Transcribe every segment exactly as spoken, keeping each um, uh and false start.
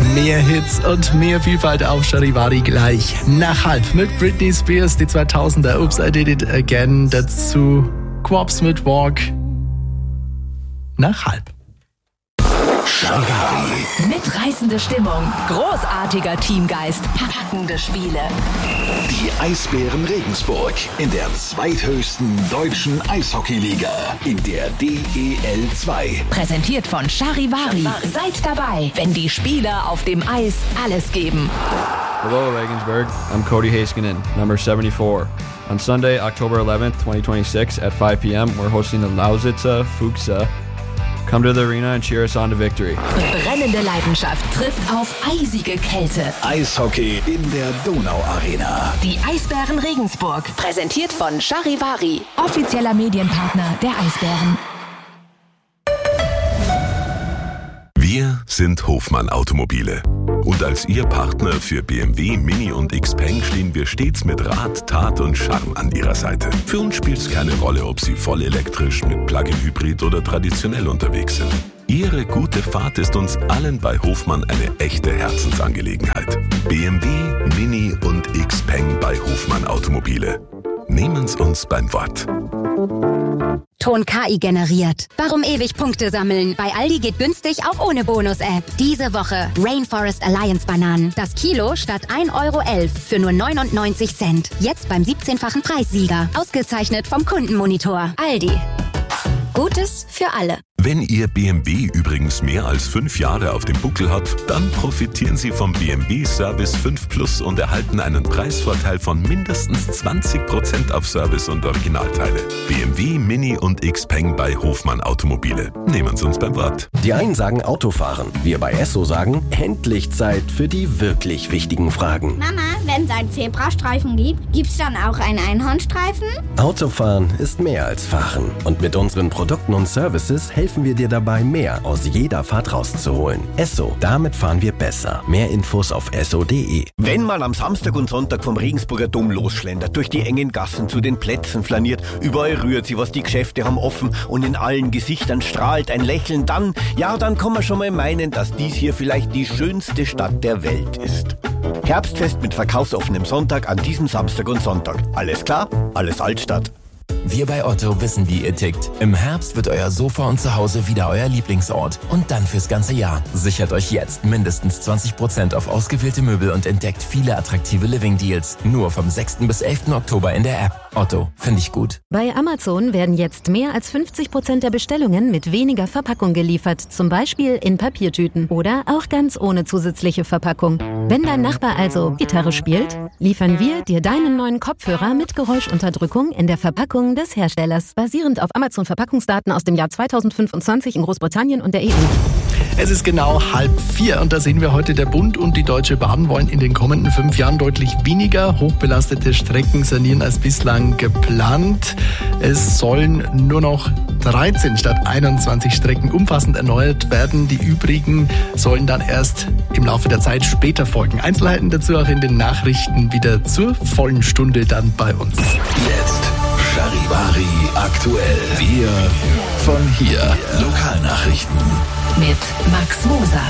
Mehr Hits und mehr Vielfalt auf Charivari gleich nach halb. Mit Britney Spears, die zweitausender, Oops, I Did It Again. Dazu Quops mit Walk nach halb. Charivari. Mitreißende Stimmung, großartiger Teamgeist, packende Spiele. Die Eisbären Regensburg in der zweithöchsten deutschen Eishockeyliga, in der D E L zwei. Präsentiert von Charivari. Seid dabei, wenn die Spieler auf dem Eis alles geben. Hello Regensburg, I'm Cody Heiskanen, number seventy-four. On Sunday, October eleventh, twenty twenty-six at five p.m. we're hosting the Lausitzer Fuchsa. Come to the arena and cheer us on to victory. Brennende Leidenschaft trifft auf eisige Kälte. Eishockey in der Donau-Arena. Die Eisbären Regensburg. Präsentiert von Charivari. Offizieller Medienpartner der Eisbären. Wir sind Hofmann Automobile. Und als Ihr Partner für B M W, Mini und Xpeng stehen wir stets mit Rat, Tat und Charme an Ihrer Seite. Für uns spielt es keine Rolle, ob Sie voll elektrisch, mit Plug-in-Hybrid oder traditionell unterwegs sind. Ihre gute Fahrt ist uns allen bei Hofmann eine echte Herzensangelegenheit. B M W, Mini und Xpeng bei Hofmann Automobile. Nehmen's uns beim Wort. Ton K I generiert. Warum ewig Punkte sammeln? Bei Aldi geht günstig auch ohne Bonus-App. Diese Woche Rainforest Alliance Bananen. Das Kilo statt ein Euro elf für nur neunundneunzig Cent. Jetzt beim siebzehnfachen Preissieger. Ausgezeichnet vom Kundenmonitor. Aldi. Gutes für alle. Wenn Ihr B M W übrigens mehr als fünf Jahre auf dem Buckel hat, dann profitieren Sie vom B M W Service fünf Plus und erhalten einen Preisvorteil von mindestens zwanzig Prozent auf Service und Originalteile. B M W, Mini und Xpeng bei Hofmann Automobile. Nehmen Sie uns beim Wort. Die einen sagen Autofahren, wir bei Esso sagen, endlich Zeit für die wirklich wichtigen Fragen. Mama, wenn es einen Zebrastreifen gibt, gibt's dann auch einen Einhornstreifen? Autofahren ist mehr als Fahren. Und mit unseren Produkten und Services helfen wir dir dabei, mehr aus jeder Fahrt rauszuholen. Esso, damit fahren wir besser. Mehr Infos auf esso punkt de. Wenn man am Samstag und Sonntag vom Regensburger Dom losschlendert, durch die engen Gassen zu den Plätzen flaniert, überall rührt sie, was die Geschäfte haben offen und in allen Gesichtern strahlt ein Lächeln, dann, ja, dann kann man schon mal meinen, dass dies hier vielleicht die schönste Stadt der Welt ist. Herbstfest mit verkaufsoffenem Sonntag an diesem Samstag und Sonntag. Alles klar? Alles Altstadt. Wir bei Otto wissen, wie ihr tickt. Im Herbst wird euer Sofa und Zuhause wieder euer Lieblingsort. Und dann fürs ganze Jahr. Sichert euch jetzt mindestens zwanzig Prozent auf ausgewählte Möbel und entdeckt viele attraktive Living-Deals. Nur vom sechsten bis elften Oktober in der App. Otto, finde ich gut. Bei Amazon werden jetzt mehr als fünfzig Prozent der Bestellungen mit weniger Verpackung geliefert. Zum Beispiel in Papiertüten. Oder auch ganz ohne zusätzliche Verpackung. Wenn dein Nachbar also Gitarre spielt, liefern wir dir deinen neuen Kopfhörer mit Geräuschunterdrückung in der Verpackung des Herstellers, basierend auf Amazon-Verpackungsdaten aus dem Jahr zweitausendfünfundzwanzig in Großbritannien und der E U. Es ist genau halb vier und da sehen wir heute, der Bund und die Deutsche Bahn wollen in den kommenden fünf Jahren deutlich weniger hochbelastete Strecken sanieren als bislang geplant. Es sollen nur noch dreizehn statt einundzwanzig Strecken umfassend erneuert werden. Die übrigen sollen dann erst im Laufe der Zeit später folgen. Einzelheiten dazu auch in den Nachrichten wieder zur vollen Stunde dann bei uns. Jetzt Charivari aktuell. Wir von hier. Lokalnachrichten. Mit Max Moser.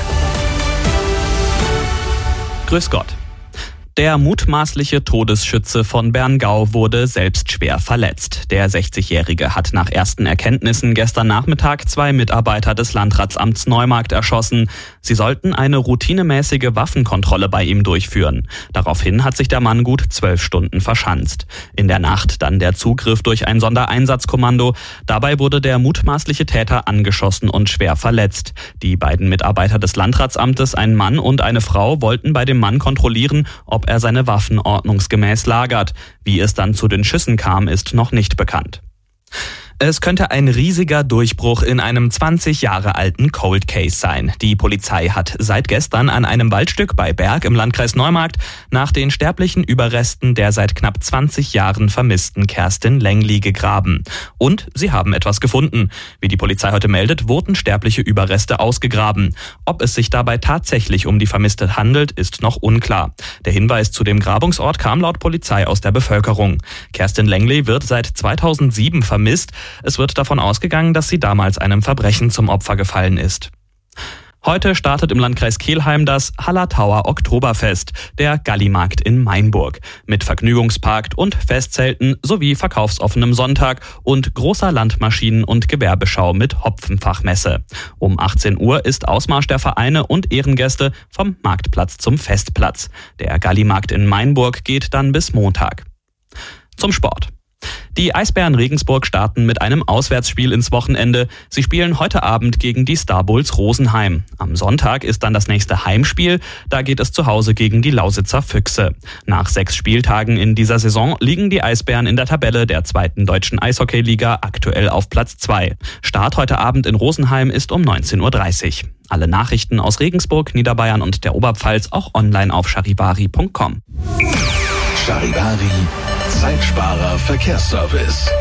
Grüß Gott. Der mutmaßliche Todesschütze von Berngau wurde selbst schwer verletzt. Der sechzigjährige hat nach ersten Erkenntnissen gestern Nachmittag zwei Mitarbeiter des Landratsamts Neumarkt erschossen. Sie sollten eine routinemäßige Waffenkontrolle bei ihm durchführen. Daraufhin hat sich der Mann gut zwölf Stunden verschanzt. In der Nacht dann der Zugriff durch ein Sondereinsatzkommando. Dabei wurde der mutmaßliche Täter angeschossen und schwer verletzt. Die beiden Mitarbeiter des Landratsamtes, ein Mann und eine Frau, wollten bei dem Mann kontrollieren, ob er seine Waffen ordnungsgemäß lagert. Wie es dann zu den Schüssen kam, ist noch nicht bekannt. Es könnte ein riesiger Durchbruch in einem zwanzig Jahre alten Cold Case sein. Die Polizei hat seit gestern an einem Waldstück bei Berg im Landkreis Neumarkt nach den sterblichen Überresten der seit knapp zwanzig Jahren vermissten Kerstin Längli gegraben. Und sie haben etwas gefunden. Wie die Polizei heute meldet, wurden sterbliche Überreste ausgegraben. Ob es sich dabei tatsächlich um die Vermisste handelt, ist noch unklar. Der Hinweis zu dem Grabungsort kam laut Polizei aus der Bevölkerung. Kerstin Längli wird seit zweitausendsieben vermisst. Es wird davon ausgegangen, dass sie damals einem Verbrechen zum Opfer gefallen ist. Heute startet im Landkreis Kelheim das Hallertauer Oktoberfest, der Gallimarkt in Mainburg, mit Vergnügungspark und Festzelten sowie verkaufsoffenem Sonntag und großer Landmaschinen- und Gewerbeschau mit Hopfenfachmesse. Um achtzehn Uhr ist Ausmarsch der Vereine und Ehrengäste vom Marktplatz zum Festplatz. Der Gallimarkt in Mainburg geht dann bis Montag. Zum Sport. Die Eisbären Regensburg starten mit einem Auswärtsspiel ins Wochenende. Sie spielen heute Abend gegen die Star Bulls Rosenheim. Am Sonntag ist dann das nächste Heimspiel. Da geht es zu Hause gegen die Lausitzer Füchse. Nach sechs Spieltagen in dieser Saison liegen die Eisbären in der Tabelle der zweiten deutschen Eishockeyliga aktuell auf Platz zwei. Start heute Abend in Rosenheim ist um neunzehn Uhr dreißig. Alle Nachrichten aus Regensburg, Niederbayern und der Oberpfalz auch online auf charivari punkt com. Charivari Zeitsparer Verkehrsservice.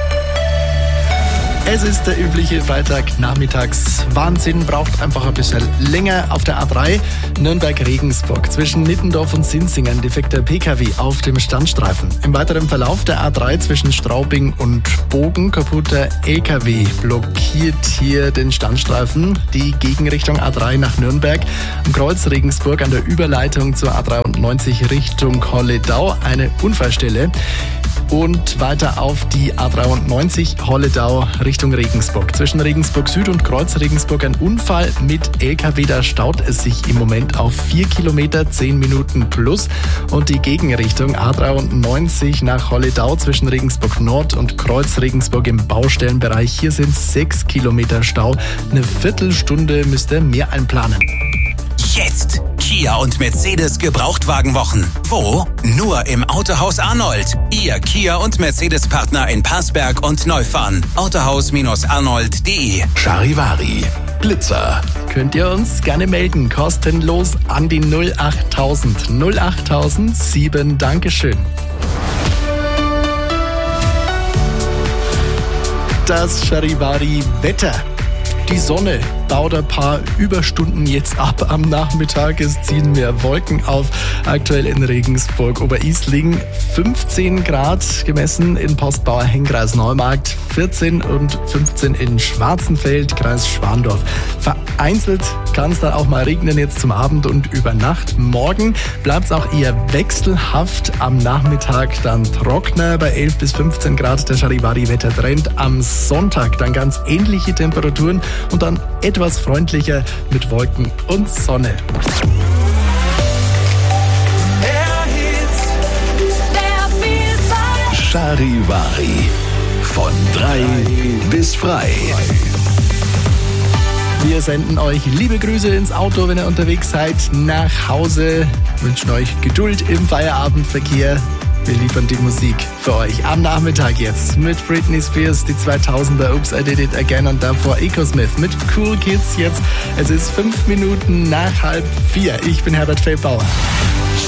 Es ist der übliche Freitagnachmittags-Wahnsinn, braucht einfach ein bisschen länger auf der A drei Nürnberg-Regensburg zwischen Nittendorf und Sinzing ein defekter P K W auf dem Standstreifen. Im weiteren Verlauf der A drei zwischen Straubing und Bogen kaputter L K W blockiert hier den Standstreifen. Die Gegenrichtung A drei nach Nürnberg am Kreuz Regensburg an der Überleitung zur A dreiundneunzig Richtung Holledau eine Unfallstelle. Und weiter auf die A dreiundneunzig Holledau Richtung Regensburg. Zwischen Regensburg Süd und Kreuz Regensburg ein Unfall mit L K W. Da staut es sich im Moment auf vier Kilometer, zehn Minuten plus. Und die Gegenrichtung A dreiundneunzig nach Holledau zwischen Regensburg Nord und Kreuz Regensburg im Baustellenbereich. Hier sind sechs Kilometer Stau. Eine Viertelstunde müsst ihr mehr einplanen. Jetzt Kia und Mercedes Gebrauchtwagenwochen. Wo? Nur im Autohaus Arnold. Ihr Kia und Mercedes-Partner in Passberg und Neufahren. autohaus arnold punkt de. Charivari Blitzer. Könnt ihr uns gerne melden. Kostenlos an die null achttausend null achttausend sieben. Dankeschön. Das Charivari-Wetter. Die Sonne baut ein paar Überstunden jetzt ab am Nachmittag. Es ziehen mehr Wolken auf. Aktuell in Regensburg Oberisling fünfzehn Grad gemessen in Postbauer-Henn, Kreis Neumarkt, vierzehn und fünfzehn in Schwarzenfeld, Kreis Schwandorf. Vereinzelt kann es dann auch mal regnen jetzt zum Abend und über Nacht. Morgen bleibt es auch eher wechselhaft. Am Nachmittag dann trockener bei elf bis fünfzehn Grad. Der Charivari-Wettertrend. Am Sonntag dann ganz ähnliche Temperaturen und dann etwas freundlicher mit Wolken und Sonne. Charivari. Von drei bis frei. Wir senden euch liebe Grüße ins Auto, wenn ihr unterwegs seid, nach Hause. Wünschen euch Geduld im Feierabendverkehr. Wir liefern die Musik für euch am Nachmittag jetzt mit Britney Spears, die zweitausender, Oops, I Did It Again und davor Ecosmith mit Cool Kids jetzt. Es ist fünf Minuten nach halb vier. Ich bin Herbert Feldbauer.